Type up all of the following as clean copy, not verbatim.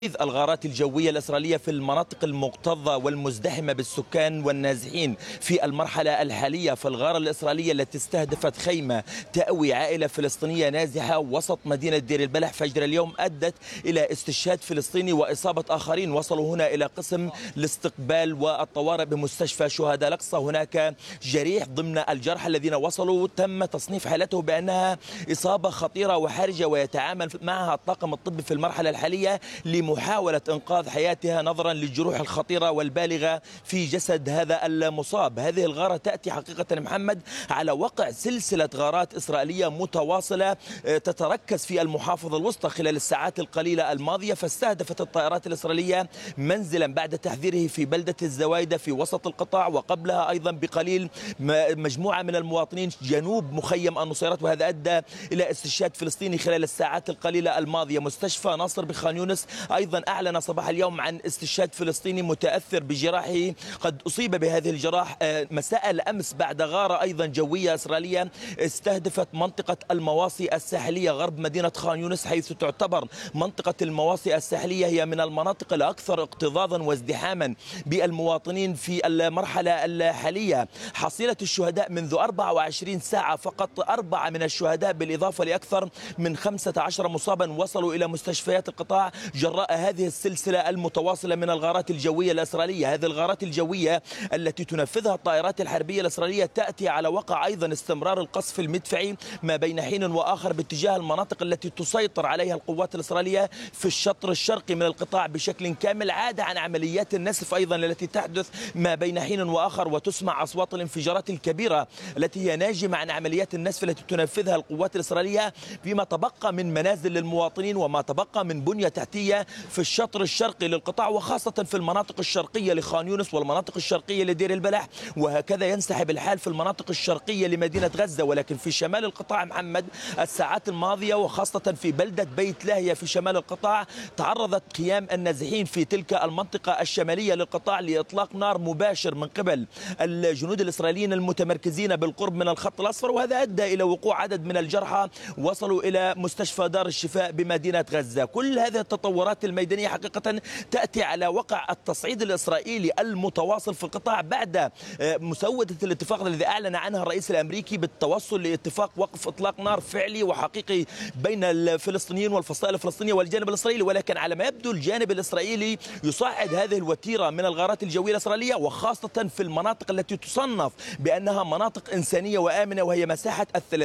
الغارات الجوية الإسرائيلية في المناطق المكتظة والمزدحمة بالسكان والنازحين في المرحلة الحالية. فالغارة الإسرائيلية التي استهدفت خيمة تأوي عائلة فلسطينية نازحة وسط مدينة دير البلح فجر اليوم أدت إلى استشهاد فلسطيني وإصابة آخرين. وصلوا هنا إلى قسم الاستقبال والطوارئ بمستشفى شهداء الأقصى. هناك جريح ضمن الجرحى الذين وصلوا تم تصنيف حالته بأنها إصابة خطيرة وحرجة، ويتعامل معها الطاقم الطبي في المرحلة الحالية محاولة إنقاذ حياتها نظرا للجروح الخطيرة والبالغة في جسد هذا المصاب. هذه الغارة تأتي حقيقة محمد على وقع سلسلة غارات إسرائيلية متواصلة تتركز في المحافظة الوسطى خلال الساعات القليلة الماضية. فاستهدفت الطائرات الإسرائيلية منزلا بعد تحذيره في بلدة الزوايدة في وسط القطاع، وقبلها أيضا بقليل مجموعة من المواطنين جنوب مخيم النصيرات، وهذا أدى إلى استشهاد فلسطيني خلال الساعات القليلة الماضية. مستشفى ناصر بخان يونس أيضا أعلن صباح اليوم عن استشهاد فلسطيني متأثر بجراحه، قد أصيب بهذه الجراح مساء الأمس بعد غارة أيضا جوية إسرائيلية استهدفت منطقة المواصي الساحلية غرب مدينة خان يونس، حيث تعتبر منطقة المواصي الساحلية هي من المناطق الأكثر اكتظاظا وازدحاما بالمواطنين في المرحلة الحالية. حصيلة الشهداء منذ 24 ساعة فقط 4 من الشهداء بالإضافة لأكثر من 15 مصابا وصلوا إلى مستشفيات القطاع جراء هذه السلسلة المتواصلة من الغارات الجوية الإسرائيلية. هذه الغارات الجوية التي تنفذها الطائرات الحربية الإسرائيلية تأتي على وقع أيضا استمرار القصف المدفعي ما بين حين وآخر باتجاه المناطق التي تسيطر عليها القوات الإسرائيلية في الشطر الشرقي من القطاع بشكل كامل، عادة عن عمليات النسف أيضا التي تحدث ما بين حين وآخر، وتسمع أصوات الانفجارات الكبيرة التي هي ناجمة عن عمليات النسف التي تنفذها القوات الإسرائيلية فيما تبقى من منازل للمواطنين وما تبقى من بنية تحتية في الشطر الشرقي للقطاع، وخاصة في المناطق الشرقية لخان يونس والمناطق الشرقية لدير البلح، وهكذا ينسحب الحال في المناطق الشرقية لمدينة غزة. ولكن في شمال القطاع محمد الساعات الماضية وخاصة في بلدة بيت لاهيا في شمال القطاع تعرضت خيام النازحين في تلك المنطقة الشمالية للقطاع لإطلاق نار مباشر من قبل الجنود الإسرائيليين المتمركزين بالقرب من الخط الأصفر، وهذا أدى إلى وقوع عدد من الجرحى وصلوا إلى مستشفى دار الشفاء بمدينة غزة. كل هذه التطورات الميدانية حقيقة تأتي على وقع التصعيد الإسرائيلي المتواصل في القطاع بعد مسودة الاتفاق الذي أعلن عنها الرئيس الأمريكي بالتوصل لاتفاق وقف إطلاق نار فعلي وحقيقي بين الفلسطينيين والفصائل الفلسطينية والجانب الإسرائيلي. ولكن على ما يبدو الجانب الإسرائيلي يصعد هذه الوتيرة من الغارات الجوية الإسرائيلية، وخاصة في المناطق التي تصنف بأنها مناطق إنسانية وآمنة، وهي مساحة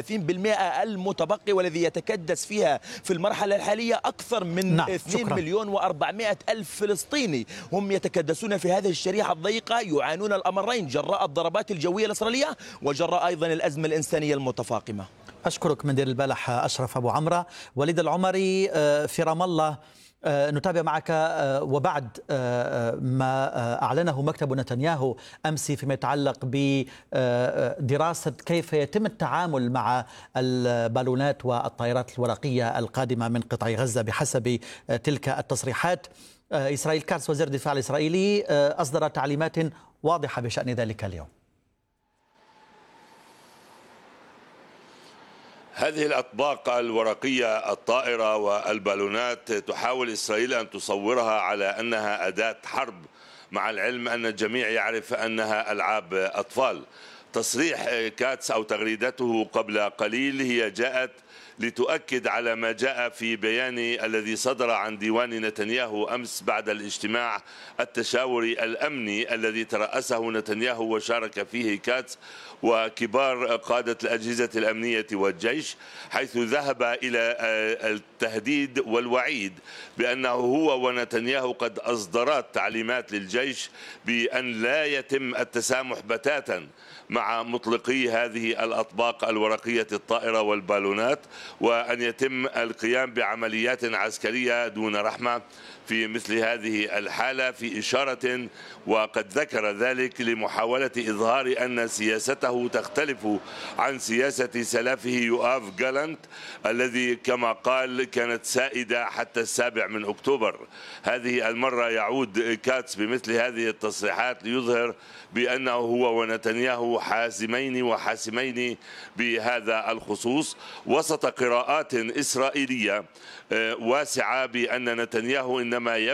30% المتبقي والذي يتكدس فيها في المرحلة الحالية أكثر من 2,400,000 فلسطيني هم يتكدسون في هذه الشريحة الضيقة، يعانون الأمرين جراء الضربات الجوية الإسرائيلية وجراء أيضا الأزمة الإنسانية المتفاقمة. أشكرك من دير البلح أشرف أبو عمرة. وليد العمري في رام الله، نتابع معك وبعد ما أعلنه مكتب نتنياهو أمس فيما يتعلق بدراسة كيف يتم التعامل مع البالونات والطائرات الورقية القادمة من قطاع غزة بحسب تلك التصريحات. إسرائيل كاتس وزير الدفاع الإسرائيلي أصدر تعليمات واضحة بشأن ذلك اليوم. هذه الأطباق الورقية الطائرة والبالونات تحاول إسرائيل أن تصورها على أنها أداة حرب، مع العلم أن الجميع يعرف أنها ألعاب أطفال. تصريح كاتس أو تغريدته قبل قليل هي جاءت لتؤكد على ما جاء في بيان الذي صدر عن ديوان نتنياهو أمس بعد الاجتماع التشاوري الأمني الذي ترأسه نتنياهو وشارك فيه كاتس وكبار قادة الأجهزة الأمنية والجيش، حيث ذهب إلى التهديد والوعيد بأنه هو ونتنياهو قد أصدرت تعليمات للجيش بأن لا يتم التسامح بتاتا مع مطلقي هذه الأطباق الورقية الطائرة والبالونات، وأن يتم القيام بعمليات عسكرية دون رحمة في مثل هذه الحالة، في إشارة وقد ذكر ذلك لمحاولة إظهار أن سياسته تختلف عن سياسة سلفه يؤاف جالانت الذي كما قال كانت سائدة حتى 7 أكتوبر. هذه المرة يعود كاتس بمثل هذه التصريحات ليظهر بأنه هو ونتنياهو حاسمين وحاسمين بهذا الخصوص، وسط قراءات إسرائيلية واسعة بأن نتنياهو إنما